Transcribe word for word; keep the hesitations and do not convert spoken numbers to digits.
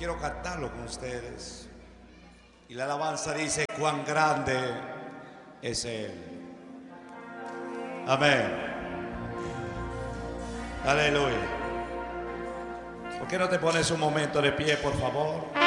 quiero cantarlo con ustedes. Y la alabanza dice: cuán grande es Él. Amén. Aleluya. ¿Por qué no te pones un momento de pie, por favor?